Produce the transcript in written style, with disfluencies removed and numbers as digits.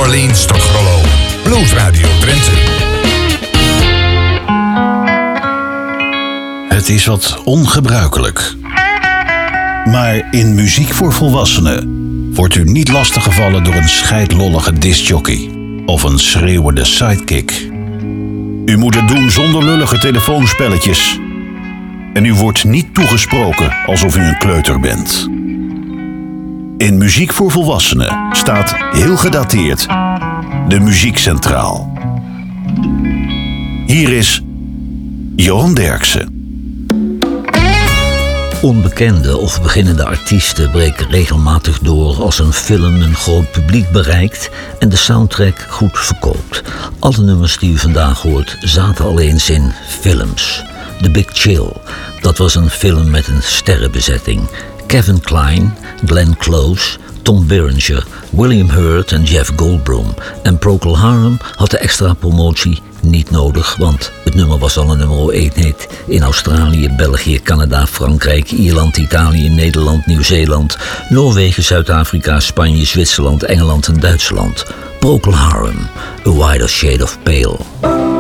Orleans tot Grollo. Blues Radio Drenthe. Het is wat ongebruikelijk. Maar in Muziek voor Volwassenen wordt u niet lastiggevallen door een scheidlollige discjockey of een schreeuwende sidekick. U moet het doen zonder lullige telefoonspelletjes. En u wordt niet toegesproken alsof u een kleuter bent. In Muziek voor Volwassenen staat heel gedateerd de muziek centraal. Hier is Johan Derksen. Onbekende of beginnende artiesten breken regelmatig door als een film een groot publiek bereikt en de soundtrack goed verkoopt. Alle nummers die u vandaag hoort zaten al eens in films. The Big Chill, dat was een film met een sterrenbezetting. Kevin Kline, Glenn Close, Tom Berenger, William Hurt en Jeff Goldblum. En Procol Harum had de extra promotie niet nodig, want het nummer was al een nummer 1 hit in Australië, België, Canada, Frankrijk, Ierland, Italië, Nederland, Nieuw-Zeeland, Noorwegen, Zuid-Afrika, Spanje, Zwitserland, Engeland en Duitsland. Procol Harum, A Wider Shade of Pale.